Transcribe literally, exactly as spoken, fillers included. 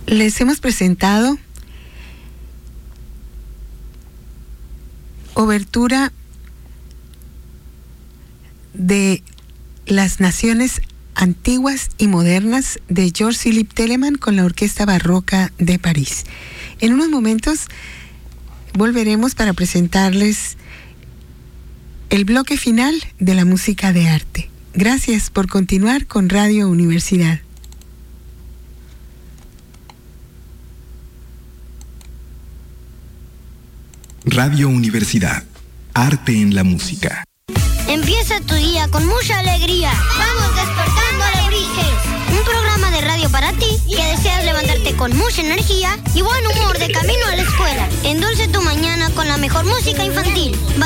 Les hemos presentado obertura de las naciones antiguas y modernas de George Philipp Telemann con la Orquesta Barroca de París. En unos momentos volveremos para presentarles el bloque final de la música de arte. Gracias por continuar con Radio Universidad. Radio Universidad. Arte en la música. Empieza tu día con mucha alegría. Vamos despertando alebrijes. Un programa de radio para ti que deseas levantarte con mucha energía y buen humor de camino a la escuela. Endulce tu mañana con la mejor música infantil.